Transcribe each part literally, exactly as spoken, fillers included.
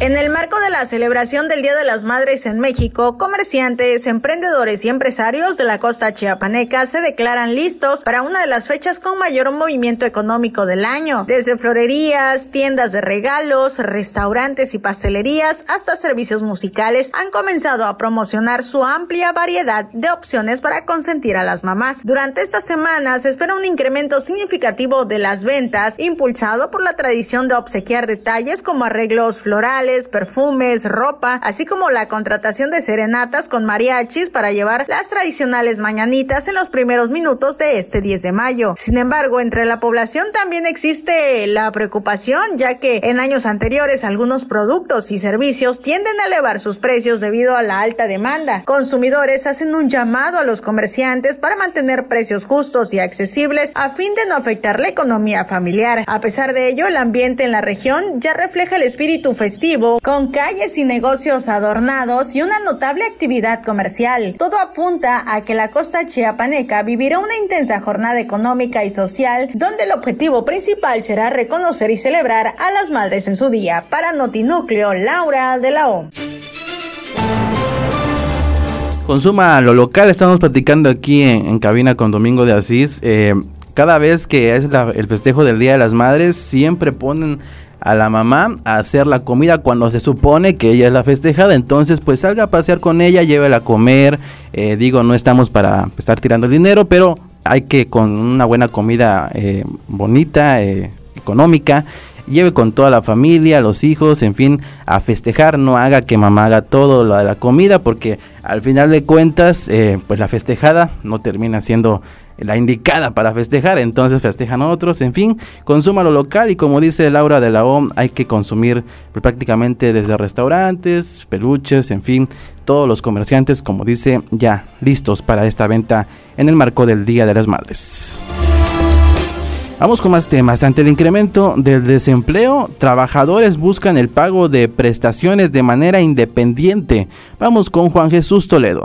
En el marco de la celebración del Día de las Madres en México, comerciantes, emprendedores y empresarios de la costa chiapaneca se declaran listos para una de las fechas con mayor movimiento económico del año. Desde florerías, tiendas de regalos, restaurantes y pastelerías hasta servicios musicales han comenzado a promocionar su amplia variedad de opciones para consentir a las mamás. Durante esta semana se espera un incremento significativo de las ventas, impulsado por la tradición de obsequiar detalles como arreglos florales, perfumes, ropa, así como la contratación de serenatas con mariachis para llevar las tradicionales mañanitas en los primeros minutos de este diez de mayo. Sin embargo, entre la población también existe la preocupación, ya que en años anteriores algunos productos y servicios tienden a elevar sus precios debido a la alta demanda. Consumidores hacen un llamado a los comerciantes para mantener precios justos y accesibles a fin de no afectar la economía familiar. A pesar de ello, el ambiente en la región ya refleja el espíritu festivo, con calles y negocios adornados y una notable actividad comercial. Todo apunta a que la costa chiapaneca vivirá una intensa jornada económica y social, donde el objetivo principal será reconocer y celebrar a las madres en su día. Para Notinúcleo, Laura de la O. Consuma lo local, estamos platicando aquí en, en cabina con Domingo de Asís. Eh, cada vez que es la, el festejo del Día de las Madres, siempre ponen a la mamá a hacer la comida cuando se supone que ella es la festejada. Entonces pues salga a pasear con ella, llévela a comer. Eh, digo, no estamos para estar tirando el dinero, pero hay que, con una buena comida eh, bonita, eh, económica, lleve con toda la familia, los hijos, en fin, a festejar. No haga que mamá haga todo lo de la comida, porque al final de cuentas eh, pues la festejada no termina siendo la indicada para festejar, entonces festejan otros. En fin, consuma lo local, y como dice Laura de la O, hay que consumir prácticamente desde restaurantes, peluches, en fin, todos los comerciantes, como dice, ya listos para esta venta en el marco del Día de las Madres. Vamos con más temas. Ante el incremento del desempleo, trabajadores buscan el pago de prestaciones de manera independiente. Vamos con Juan Jesús Toledo.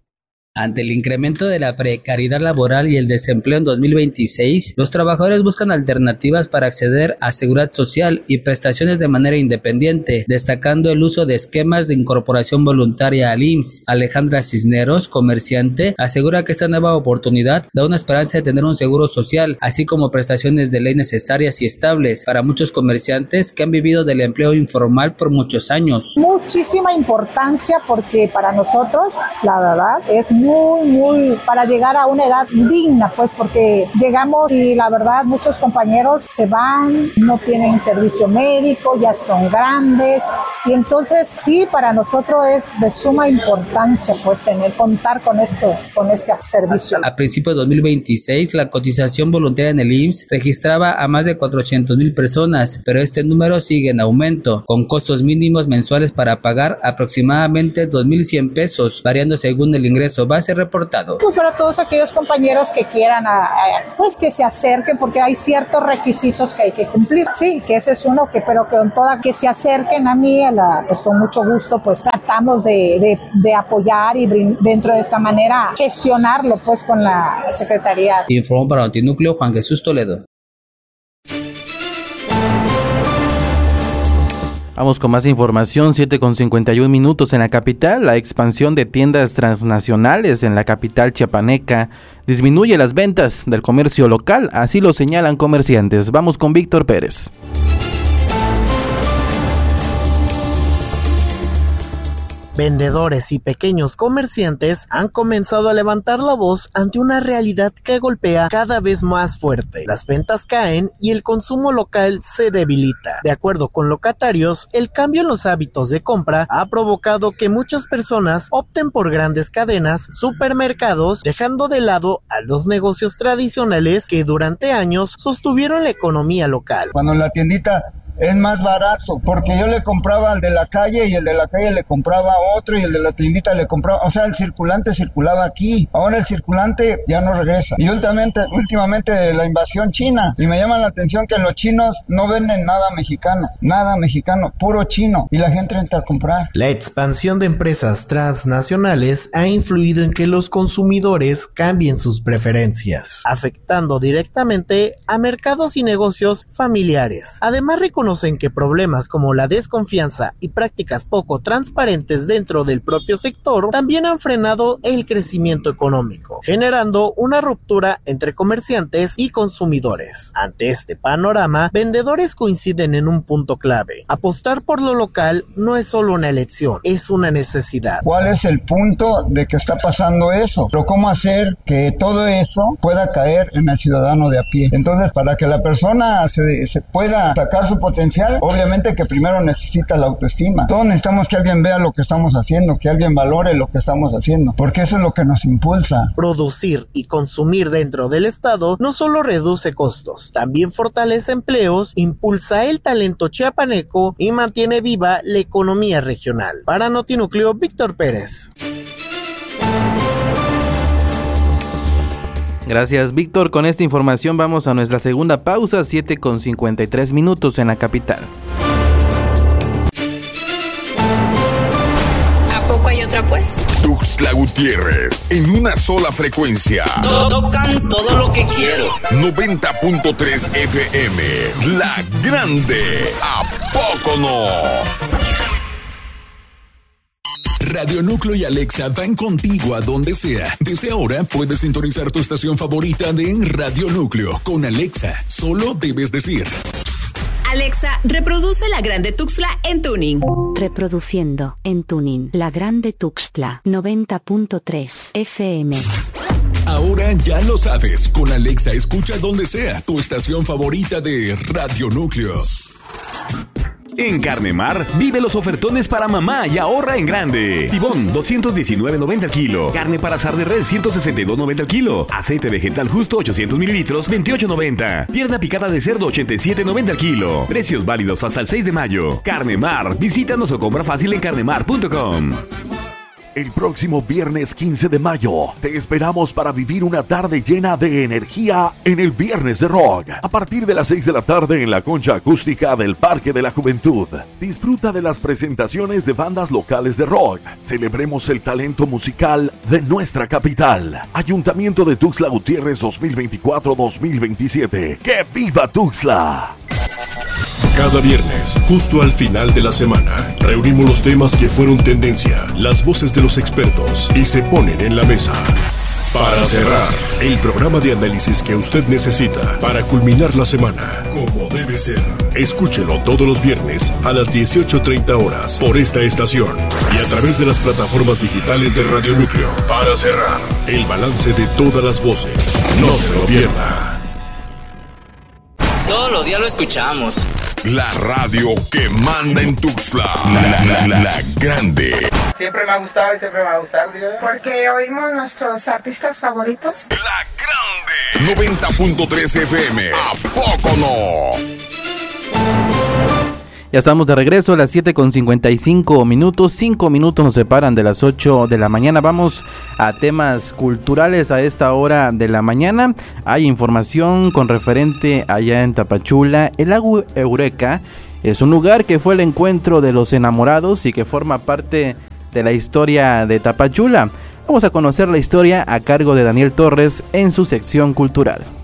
Ante el incremento de la precariedad laboral y el desempleo en dos mil veintiséis, los trabajadores buscan alternativas para acceder a seguridad social y prestaciones de manera independiente, destacando el uso de esquemas de incorporación voluntaria al I M S S. Alejandra Cisneros, comerciante, asegura que esta nueva oportunidad da una esperanza de tener un seguro social, así como prestaciones de ley necesarias y estables para muchos comerciantes que han vivido del empleo informal por muchos años. Muchísima importancia, porque para nosotros, la verdad, es muy, muy para llegar a una edad digna, pues, porque llegamos y la verdad muchos compañeros se van, no tienen servicio médico, ya son grandes, y entonces sí, para nosotros es de suma importancia, pues, tener, contar con esto, con este servicio. A, a principios de dos mil veintiséis, la cotización voluntaria en el I M S S registraba a más de cuatrocientos mil personas, pero este número sigue en aumento, con costos mínimos mensuales para pagar aproximadamente dos mil cien pesos, variando según el ingreso base reportado. Pues para todos aquellos compañeros que quieran, a, a, pues que se acerquen, porque hay ciertos requisitos que hay que cumplir. Sí, que ese es uno, que pero que con toda que se acerquen a mí, a la, pues con mucho gusto, pues tratamos de, de, de apoyar y dentro de esta manera gestionarlo, pues, con la Secretaría. Informó para Notinúcleo Juan Jesús Toledo. Vamos con más información. Siete con cincuenta y un minutos en la capital. La expansión de tiendas transnacionales en la capital chiapaneca disminuye las ventas del comercio local, así lo señalan comerciantes. Vamos con Víctor Pérez. Vendedores y pequeños comerciantes han comenzado a levantar la voz ante una realidad que golpea cada vez más fuerte. Las ventas caen y el consumo local se debilita. De acuerdo con locatarios, el cambio en los hábitos de compra ha provocado que muchas personas opten por grandes cadenas, supermercados, dejando de lado a los negocios tradicionales que durante años sostuvieron la economía local. Cuando la tiendita es más barato, porque yo le compraba al de la calle y el de la calle le compraba a otro y el de la tiendita le compraba, o sea, el circulante circulaba aquí, ahora el circulante ya no regresa. Y últimamente, últimamente la invasión china, y me llama la atención que los chinos no venden nada mexicano, nada mexicano, puro chino, y la gente entra a comprar. La expansión de empresas transnacionales ha influido en que los consumidores cambien sus preferencias, afectando directamente a mercados y negocios familiares. Además, recordemos reconocen que problemas como la desconfianza y prácticas poco transparentes dentro del propio sector también han frenado el crecimiento económico, generando una ruptura entre comerciantes y consumidores. Ante este panorama, vendedores coinciden en un punto clave: apostar por lo local no es solo una elección, es una necesidad. ¿Cuál es el punto de que está pasando eso? Pero ¿cómo hacer que todo eso pueda caer en el ciudadano de a pie? Entonces, para que la persona se, se pueda sacar su potencial, obviamente que primero necesita la autoestima. Todos necesitamos que alguien vea lo que estamos haciendo, que alguien valore lo que estamos haciendo, porque eso es lo que nos impulsa. Producir y consumir dentro del estado no solo reduce costos, también fortalece empleos, impulsa el talento chiapaneco y mantiene viva la economía regional. Para Notinúcleo, Víctor Pérez. Gracias, Víctor. Con esta información vamos a nuestra segunda pausa, siete con cincuenta y tres minutos en la capital. ¿A poco hay otra, pues? Tuxtla Gutiérrez, en una sola frecuencia. Tocan todo lo que quiero. noventa punto tres F M, La Grande. ¿A poco no? Radio Núcleo y Alexa van contigo a donde sea. Desde ahora puedes sintonizar tu estación favorita de Radio Núcleo con Alexa. Solo debes decir: Alexa, reproduce La Grande Tuxtla en tuning. Reproduciendo en tuning La Grande Tuxtla noventa punto tres F M. Ahora ya lo sabes. Con Alexa escucha donde sea tu estación favorita de Radio Núcleo. En Carnemar, vive los ofertones para mamá y ahorra en grande. Tibón, doscientos diecinueve noventa al kilo. Carne para asar de res, ciento sesenta y dos noventa al kilo. Aceite vegetal justo, ochocientos mililitros, veintiocho noventa. Pierna picada de cerdo, ochenta y siete noventa al kilo. Precios válidos hasta el seis de mayo. Carnemar, visítanos o compra fácil en carnemar punto com. El próximo viernes quince de mayo te esperamos para vivir una tarde llena de energía en el Viernes de Rock. A partir de las seis de la tarde en la concha acústica del Parque de la Juventud. Disfruta de las presentaciones de bandas locales de rock. Celebremos el talento musical de nuestra capital. Ayuntamiento de Tuxtla Gutiérrez dos mil veinticuatro dos mil veintisiete. ¡Que viva Tuxtla! Cada viernes, justo al final de la semana, reunimos los temas que fueron tendencia, las voces de los expertos y se ponen en la mesa. Para cerrar, el programa de análisis que usted necesita para culminar la semana, como debe ser. Escúchelo todos los viernes a las dieciocho treinta horas por esta estación y a través de las plataformas digitales de Radio Núcleo. Para cerrar, el balance de todas las voces. No se lo pierda. Todos los días lo escuchamos. La radio que manda en Tuxtla. La, la, la, la Grande. Siempre me ha gustado y siempre me va a gustar, digo. Porque oímos nuestros artistas favoritos. La Grande. noventa punto tres F M. ¿A poco no? Ya estamos de regreso a las siete con cincuenta y cinco minutos. cinco minutos nos separan de las ocho de la mañana. Vamos a temas culturales a esta hora de la mañana. Hay información con referente allá en Tapachula. El lago Eureka es un lugar que fue el encuentro de los enamorados y que forma parte de la historia de Tapachula. Vamos a conocer la historia a cargo de Daniel Torres en su sección cultural.